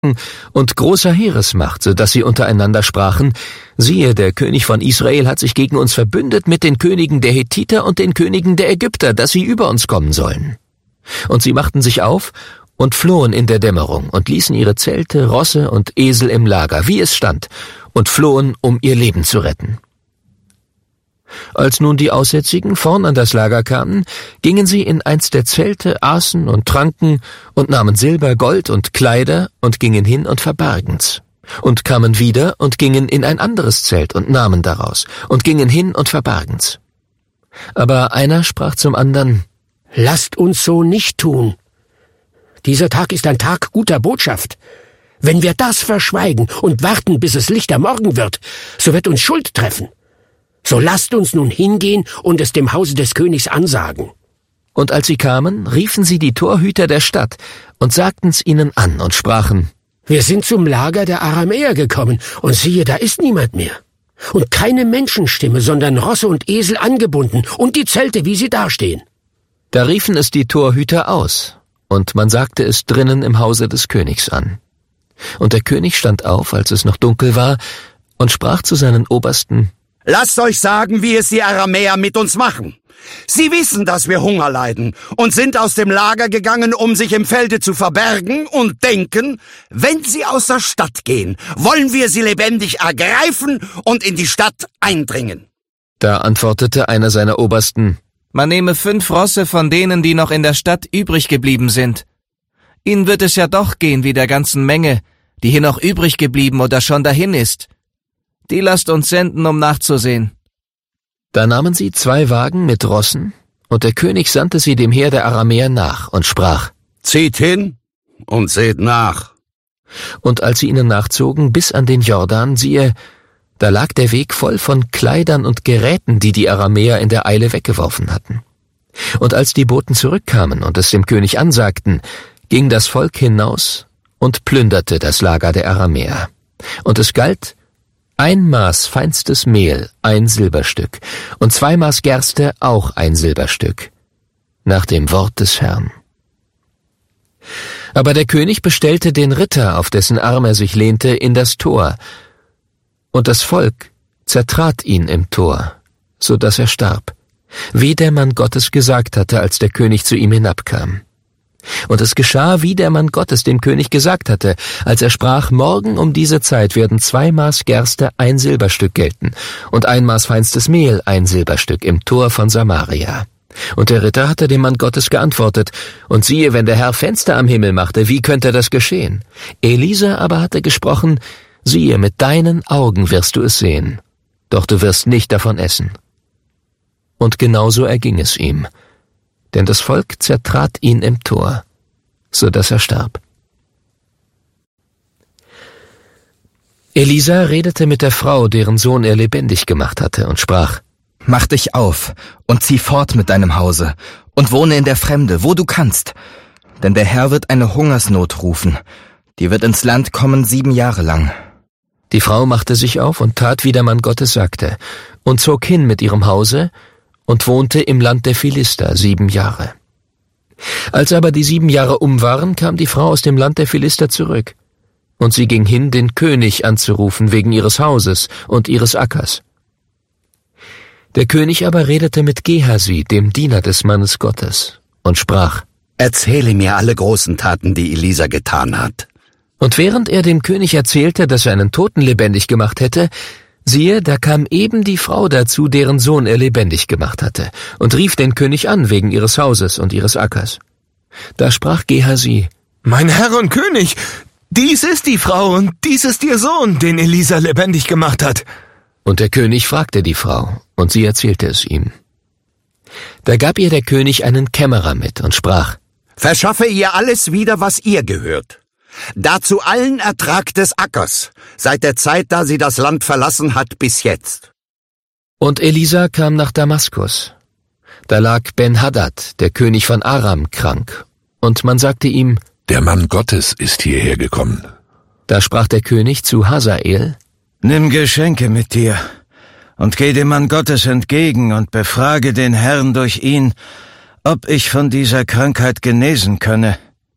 Franken und großer Heeresmacht, so dass sie untereinander sprachen: Siehe, der König von Israel hat sich gegen uns verbündet mit den Königen der Hethiter und den Königen der Ägypter, dass sie über uns kommen sollen. Und sie machten sich auf und flohen in der Dämmerung und ließen ihre Zelte, Rosse und Esel im Lager, wie es stand, und flohen, um ihr Leben zu retten. Als nun die Aussätzigen vorn an das Lager kamen, gingen sie in eins der Zelte, aßen und tranken und nahmen Silber, Gold und Kleider und gingen hin und verbargen's. Und kamen wieder und gingen in ein anderes Zelt und nahmen daraus und gingen hin und verbargen's. Aber einer sprach zum andern: Lasst uns so nicht tun. Dieser Tag ist ein Tag guter Botschaft. Wenn wir das verschweigen und warten, bis es lichter Morgen wird, so wird uns Schuld treffen. So lasst uns nun hingehen und es dem Hause des Königs ansagen. Und als sie kamen, riefen sie die Torhüter der Stadt und sagten's ihnen an und sprachen: Wir sind zum Lager der Aramäer gekommen, und siehe, da ist niemand mehr. Und keine Menschenstimme, sondern Rosse und Esel angebunden und die Zelte, wie sie dastehen. Da riefen es die Torhüter aus, und man sagte es drinnen im Hause des Königs an. Und der König stand auf, als es noch dunkel war, und sprach zu seinen Obersten: Lasst euch sagen, wie es die Aramäer mit uns machen. Sie wissen, dass wir Hunger leiden und sind aus dem Lager gegangen, um sich im Felde zu verbergen und denken, wenn sie aus der Stadt gehen, wollen wir sie lebendig ergreifen und in die Stadt eindringen. Da antwortete einer seiner Obersten: Man nehme 5 Rosse von denen, die noch in der Stadt übrig geblieben sind. Ihnen wird es ja doch gehen wie der ganzen Menge, die hier noch übrig geblieben oder schon dahin ist. Die lasst uns senden, um nachzusehen. Da nahmen sie 2 Wagen mit Rossen, und der König sandte sie dem Heer der Aramäer nach und sprach: Zieht hin und seht nach. Und als sie ihnen nachzogen bis an den Jordan, siehe, da lag der Weg voll von Kleidern und Geräten, die die Aramäer in der Eile weggeworfen hatten. Und als die Boten zurückkamen und es dem König ansagten, ging das Volk hinaus und plünderte das Lager der Aramäer. Und es galt 1 Maß feinstes Mehl, 1 Silberstück, und 2 Maß Gerste, auch 1 Silberstück, nach dem Wort des Herrn. Aber der König bestellte den Ritter, auf dessen Arm er sich lehnte, in das Tor, und das Volk zertrat ihn im Tor, so dass er starb, wie der Mann Gottes gesagt hatte, als der König zu ihm hinabkam. Und es geschah, wie der Mann Gottes dem König gesagt hatte, als er sprach: Morgen um diese Zeit werden 2 Maß Gerste 1 Silberstück gelten und 1 Maß feinstes Mehl 1 Silberstück im Tor von Samaria. Und der Ritter hatte dem Mann Gottes geantwortet: Und siehe, wenn der Herr Fenster am Himmel machte, wie könnte das geschehen? Elisa aber hatte gesprochen: Siehe, mit deinen Augen wirst du es sehen, doch du wirst nicht davon essen. Und genauso erging es ihm. Denn das Volk zertrat ihn im Tor, so dass er starb. Elisa redete mit der Frau, deren Sohn er lebendig gemacht hatte, und sprach: Mach dich auf und zieh fort mit deinem Hause und wohne in der Fremde, wo du kannst. Denn der Herr wird eine Hungersnot rufen, die wird ins Land kommen 7 Jahre lang. Die Frau machte sich auf und tat, wie der Mann Gottes sagte, und zog hin mit ihrem Hause und wohnte im Land der Philister 7 Jahre. Als aber die 7 Jahre um waren, kam die Frau aus dem Land der Philister zurück, und sie ging hin, den König anzurufen wegen ihres Hauses und ihres Ackers. Der König aber redete mit Gehasi, dem Diener des Mannes Gottes, und sprach: Erzähle mir alle großen Taten, die Elisa getan hat. Und während er dem König erzählte, dass er einen Toten lebendig gemacht hätte, siehe, da kam eben die Frau dazu, deren Sohn er lebendig gemacht hatte, und rief den König an wegen ihres Hauses und ihres Ackers. Da sprach Gehasi: Mein Herr und König, dies ist die Frau und dies ist ihr Sohn, den Elisa lebendig gemacht hat. Und der König fragte die Frau, und sie erzählte es ihm. Da gab ihr der König einen Kämmerer mit und sprach: Verschaffe ihr alles wieder, was ihr gehört. Dazu allen Ertrag des Ackers, seit der Zeit, da sie das Land verlassen hat, bis jetzt. Und Elisa kam nach Damaskus. Da lag Ben-Hadad, der König von Aram, krank, und man sagte ihm: Der Mann Gottes ist hierher gekommen. Da sprach der König zu Hazael: Nimm Geschenke mit dir und geh dem Mann Gottes entgegen und befrage den Herrn durch ihn, ob ich von dieser Krankheit genesen könne.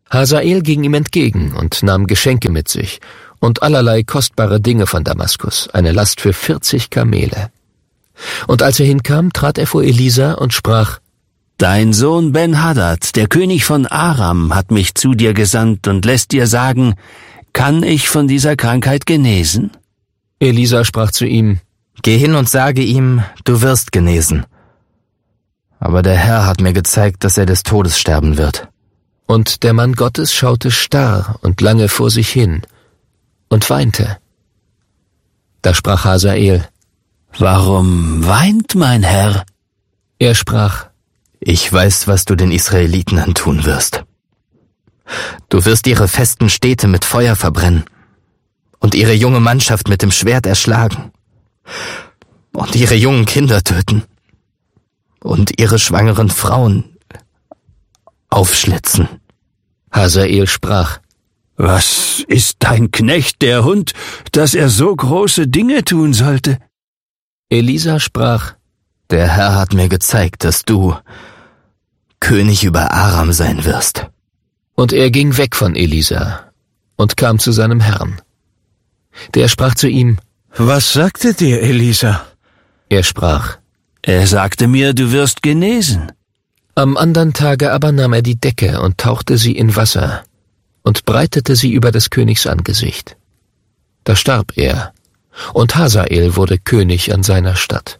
Hazael ging ihm entgegen und nahm Geschenke mit sich und allerlei kostbare Dinge von Damaskus, eine Last für 40 Kamele. Und als er hinkam, trat er vor Elisa und sprach: Dein Sohn Ben-Hadad, der König von Aram, hat mich zu dir gesandt und lässt dir sagen, kann ich von dieser Krankheit genesen? Elisa sprach zu ihm: Geh hin und sage ihm, du wirst genesen. Aber der Herr hat mir gezeigt, dass er des Todes sterben wird. Und der Mann Gottes schaute starr und lange vor sich hin und weinte. Da sprach Hazael: Warum weint mein Herr? Er sprach: Ich weiß, was du den Israeliten antun wirst. Du wirst ihre festen Städte mit Feuer verbrennen und ihre junge Mannschaft mit dem Schwert erschlagen und ihre jungen Kinder töten und ihre schwangeren Frauen aufschlitzen. Hazael sprach: Was ist dein Knecht, der Hund, dass er so große Dinge tun sollte? Elisa sprach: Der Herr hat mir gezeigt, dass du König über Aram sein wirst. Und er ging weg von Elisa und kam zu seinem Herrn. Der sprach zu ihm: Was sagte dir Elisa? Er sprach: Er sagte mir, du wirst genesen. Am andern Tage aber nahm er die Decke und tauchte sie in Wasser und breitete sie über des Königs Angesicht. Da starb er, und Hazael wurde König an seiner Stadt.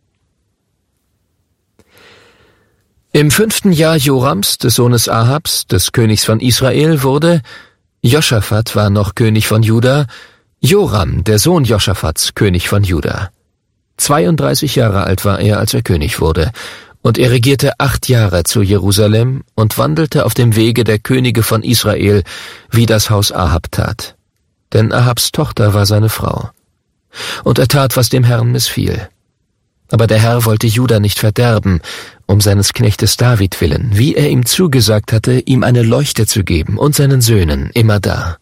Im 5. Jahr Jorams, des Sohnes Ahabs, des Königs von Israel, wurde, Joschafat war noch König von Juda, Joram, der Sohn Joschafats, König von Juda. 32 Jahre alt war er, als er König wurde, und er regierte 8 Jahre zu Jerusalem und wandelte auf dem Wege der Könige von Israel, wie das Haus Ahab tat. Denn Ahabs Tochter war seine Frau. Und er tat, was dem Herrn missfiel. Aber der Herr wollte Juda nicht verderben, um seines Knechtes David willen, wie er ihm zugesagt hatte, ihm eine Leuchte zu geben und seinen Söhnen immerdar.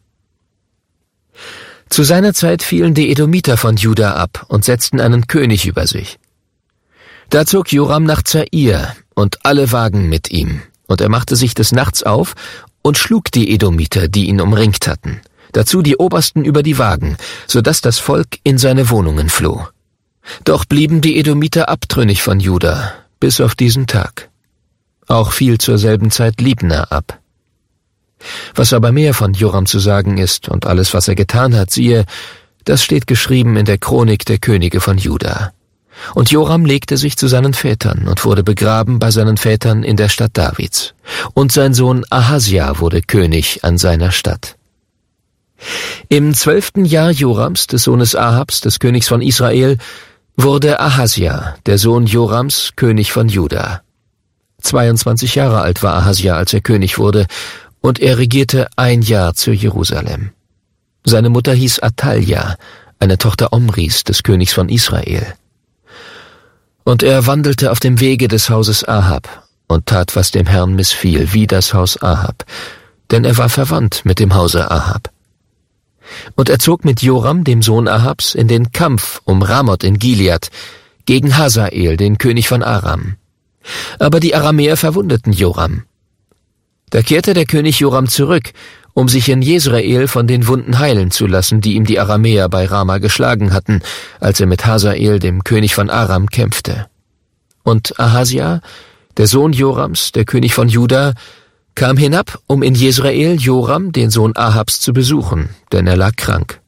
Zu seiner Zeit fielen die Edomiter von Juda ab und setzten einen König über sich. Da zog Joram nach Zair und alle Wagen mit ihm, und er machte sich des Nachts auf und schlug die Edomiter, die ihn umringt hatten, dazu die Obersten über die Wagen, so dass das Volk in seine Wohnungen floh. Doch blieben die Edomiter abtrünnig von Juda, bis auf diesen Tag. Auch fiel zur selben Zeit Libna ab. Was aber mehr von Joram zu sagen ist und alles, was er getan hat, siehe, das steht geschrieben in der Chronik der Könige von Juda. Und Joram legte sich zu seinen Vätern und wurde begraben bei seinen Vätern in der Stadt Davids. Und sein Sohn Ahasja wurde König an seiner Stadt. Im 12. Jahr Jorams, des Sohnes Ahabs, des Königs von Israel, wurde Ahasja, der Sohn Jorams, König von Juda. 22 Jahre alt war Ahasja, als er König wurde, und er regierte 1 Jahr zu Jerusalem. Seine Mutter hieß Athalja, eine Tochter Omris, des Königs von Israel. Und er wandelte auf dem Wege des Hauses Ahab und tat, was dem Herrn missfiel, wie das Haus Ahab, denn er war verwandt mit dem Hause Ahab. Und er zog mit Joram, dem Sohn Ahabs, in den Kampf um Ramoth in Gilead gegen Hazael, den König von Aram. Aber die Aramäer verwundeten Joram. Da kehrte der König Joram zurück, um sich in Jezreel von den Wunden heilen zu lassen, die ihm die Aramäer bei Rama geschlagen hatten, als er mit Hazael, dem König von Aram, kämpfte. Und Ahasja, der Sohn Jorams, der König von Juda, kam hinab, um in Jezreel Joram, den Sohn Ahabs, zu besuchen, denn er lag krank.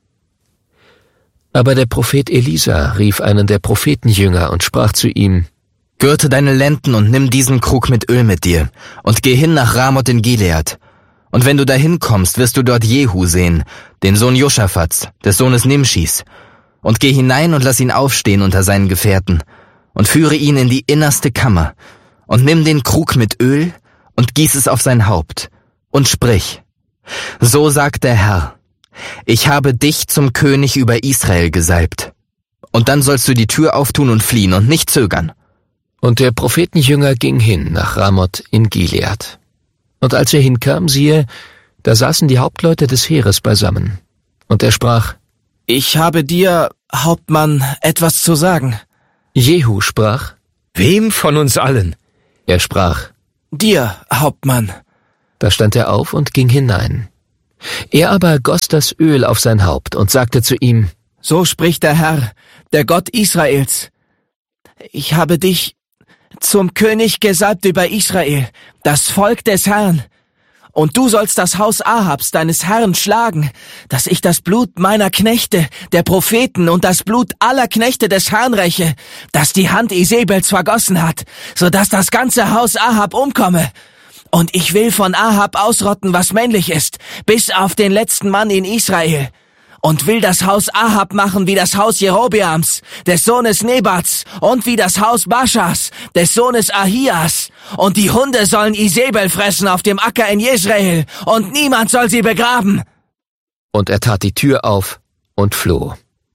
Aber der Prophet Elisa rief einen der Prophetenjünger und sprach zu ihm: Gürte deine Lenden und nimm diesen Krug mit Öl mit dir und geh hin nach Ramoth in Gilead. Und wenn du dahin kommst, wirst du dort Jehu sehen, den Sohn Joschafats, des Sohnes Nimschis. Und geh hinein und lass ihn aufstehen unter seinen Gefährten und führe ihn in die innerste Kammer und nimm den Krug mit Öl und gieß es auf sein Haupt und sprich: So sagt der Herr, ich habe dich zum König über Israel gesalbt. Und dann sollst du die Tür auftun und fliehen und nicht zögern. Und der Prophetenjünger ging hin nach Ramoth in Gilead. Und als er hinkam, siehe, da saßen die Hauptleute des Heeres beisammen. Und er sprach: Ich habe dir, Hauptmann, etwas zu sagen. Jehu sprach: Wem von uns allen? Er sprach: Dir, Hauptmann. Da stand er auf und ging hinein. Er aber goss das Öl auf sein Haupt und sagte zu ihm: So spricht der Herr, der Gott Israels. Ich habe dich zum König gesalbt über Israel, das Volk des Herrn. Und du sollst das Haus Ahabs, deines Herrn, schlagen, dass ich das Blut meiner Knechte, der Propheten und das Blut aller Knechte des Herrn räche, das die Hand Isebels vergossen hat, so dass das ganze Haus Ahab umkomme. Und ich will von Ahab ausrotten, was männlich ist, bis auf den letzten Mann in Israel. Und will das Haus Ahab machen wie das Haus Jerobeams, des Sohnes Nebats, und wie das Haus Baschas, des Sohnes Ahias. Und die Hunde sollen Isebel fressen auf dem Acker in Jezreel, und niemand soll sie begraben. Und er tat die Tür auf und floh.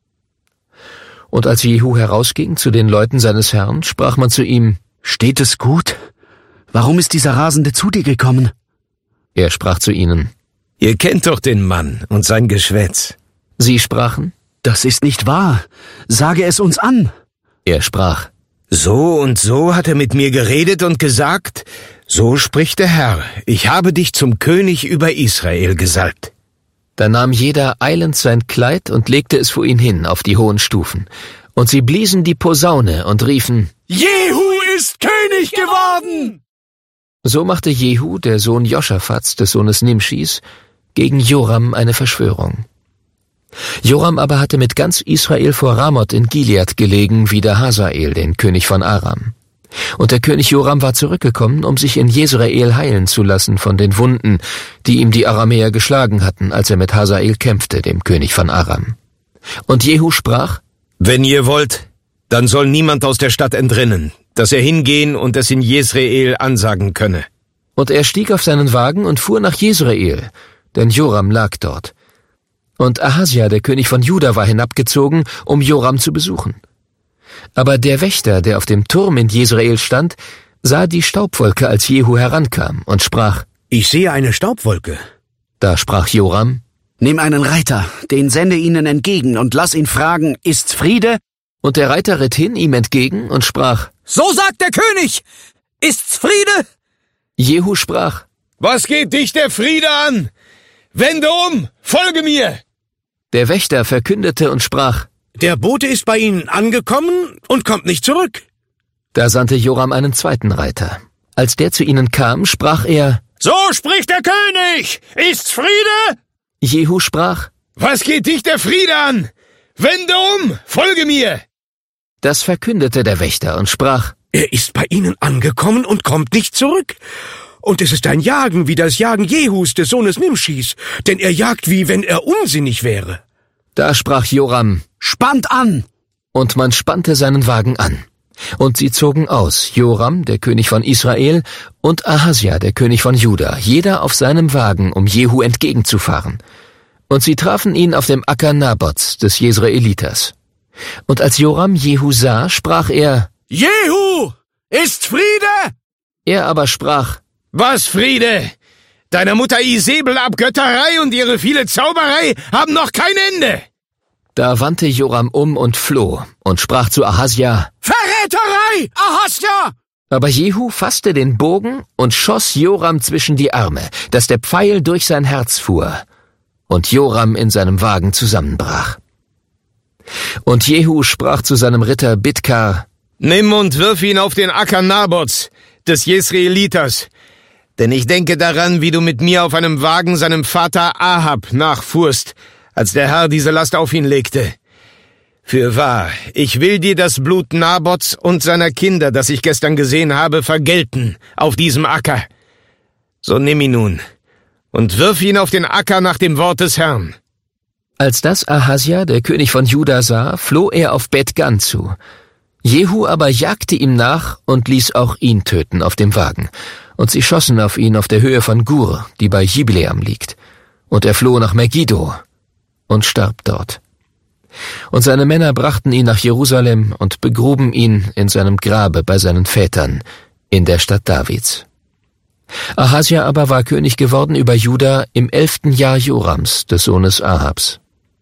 Und als Jehu herausging zu den Leuten seines Herrn, sprach man zu ihm: Steht es gut? Warum ist dieser Rasende zu dir gekommen? Er sprach zu ihnen: Ihr kennt doch den Mann und sein Geschwätz. Sie sprachen: Das ist nicht wahr. Sage es uns an. Er sprach: So und so hat er mit mir geredet und gesagt, so spricht der Herr, ich habe dich zum König über Israel gesalbt. Da nahm jeder eilends sein Kleid und legte es vor ihn hin auf die hohen Stufen. Und sie bliesen die Posaune und riefen: Jehu ist König geworden! So machte Jehu, der Sohn Joschafats, des Sohnes Nimschis, gegen Joram eine Verschwörung. Joram aber hatte mit ganz Israel vor Ramoth in Gilead gelegen, wider Hazael, den König von Aram. Und der König Joram war zurückgekommen, um sich in Jezreel heilen zu lassen von den Wunden, die ihm die Aramäer geschlagen hatten, als er mit Hazael kämpfte, dem König von Aram. Und Jehu sprach: Wenn ihr wollt, dann soll niemand aus der Stadt entrinnen, dass er hingehen und es in Jezreel ansagen könne. Und er stieg auf seinen Wagen und fuhr nach Jezreel, denn Joram lag dort. Und Ahasja, der König von Juda, war hinabgezogen, um Joram zu besuchen. Aber der Wächter, der auf dem Turm in Jezreel stand, sah die Staubwolke, als Jehu herankam, und sprach: Ich sehe eine Staubwolke. Da sprach Joram: Nimm einen Reiter, den sende ihnen entgegen und lass ihn fragen, ist's Friede? Und der Reiter ritt hin ihm entgegen und sprach: So sagt der König! Ist's Friede? Jehu sprach: Was geht dich der Friede an? Wende um, folge mir! Der Wächter verkündete und sprach: Der Bote ist bei ihnen angekommen und kommt nicht zurück. Da sandte Joram einen zweiten Reiter. Als der zu ihnen kam, sprach er: So spricht der König! Ist's Friede? Jehu sprach: Was geht dich der Friede an? Wende um, folge mir! Das verkündete der Wächter und sprach: Er ist bei ihnen angekommen und kommt nicht zurück. Und es ist ein Jagen wie das Jagen Jehus, des Sohnes Nimschis, denn er jagt, wie wenn er unsinnig wäre. Da sprach Joram: Spannt an! Und man spannte seinen Wagen an. Und sie zogen aus, Joram, der König von Israel, und Ahasja, der König von Juda, jeder auf seinem Wagen, um Jehu entgegenzufahren. Und sie trafen ihn auf dem Acker Nabots, des Jezreeliters. Und als Joram Jehu sah, sprach er: Jehu! Ist Friede? Er aber sprach: Was Friede? Deiner Mutter Isebel Abgötterei und ihre viele Zauberei haben noch kein Ende. Da wandte Joram um und floh und sprach zu Ahasja: Verräterei, Ahasja! Aber Jehu fasste den Bogen und schoss Joram zwischen die Arme, dass der Pfeil durch sein Herz fuhr und Joram in seinem Wagen zusammenbrach. Und Jehu sprach zu seinem Ritter Bidkar: Nimm und wirf ihn auf den Acker Nabots, des Jezreeliters, denn ich denke daran, wie du mit mir auf einem Wagen seinem Vater Ahab nachfuhrst, als der Herr diese Last auf ihn legte. Fürwahr, ich will dir das Blut Nabots und seiner Kinder, das ich gestern gesehen habe, vergelten auf diesem Acker. So nimm ihn nun und wirf ihn auf den Acker nach dem Wort des Herrn. Als das Ahasja, der König von Juda, sah, floh er auf Bet-Gan zu. Jehu aber jagte ihm nach und ließ auch ihn töten auf dem Wagen. Und sie schossen auf ihn auf der Höhe von Gur, die bei Jibleam liegt. Und er floh nach Megiddo und starb dort. Und seine Männer brachten ihn nach Jerusalem und begruben ihn in seinem Grabe bei seinen Vätern in der Stadt Davids. Ahasja aber war König geworden über Juda im 11. Jahr Jorams, des Sohnes Ahabs.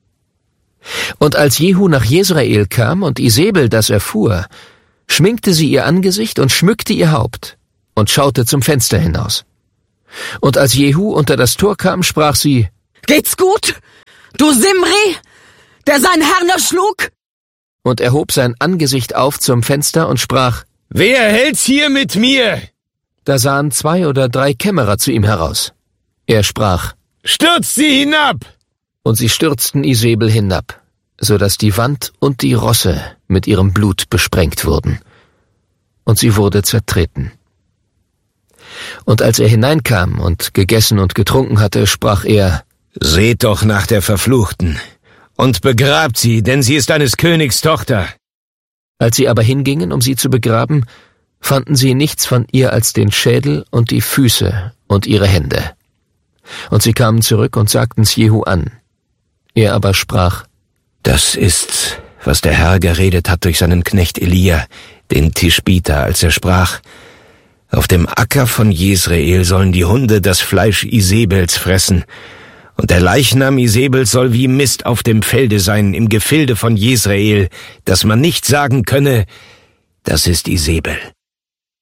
Und als Jehu nach Jezreel kam und Isebel das erfuhr, schminkte sie ihr Angesicht und schmückte ihr Haupt und schaute zum Fenster hinaus. Und als Jehu unter das Tor kam, sprach sie: Geht's gut, du Simri, der seinen Herrn erschlug? Und er hob sein Angesicht auf zum Fenster und sprach: Wer hält's hier mit mir? Da sahen 2 oder 3 Kämmerer zu ihm heraus. Er sprach: Stürzt sie hinab! Und sie stürzten Isebel hinab, so dass die Wand und die Rosse mit ihrem Blut besprengt wurden. Und sie wurde zertreten. Und als er hineinkam und gegessen und getrunken hatte, sprach er: Seht doch nach der Verfluchten und begrabt sie, denn sie ist eines Königs Tochter. Als sie aber hingingen, um sie zu begraben, fanden sie nichts von ihr als den Schädel und die Füße und ihre Hände. Und sie kamen zurück und sagten's Jehu an. Er aber sprach: Das ist's, was der Herr geredet hat durch seinen Knecht Elia, den Tischbiter, als er sprach: Auf dem Acker von Jesreel sollen die Hunde das Fleisch Isebels fressen, und der Leichnam Isebels soll wie Mist auf dem Felde sein, im Gefilde von Jesreel, dass man nicht sagen könne, das ist Isebel.